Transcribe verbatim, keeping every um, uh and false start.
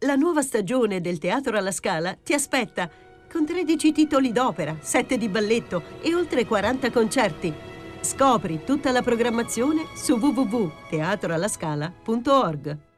La nuova stagione del Teatro alla Scala ti aspetta, con tredici titoli d'opera, sette di balletto e oltre quaranta concerti. Scopri tutta la programmazione su w w w punto teatro alla scala punto org.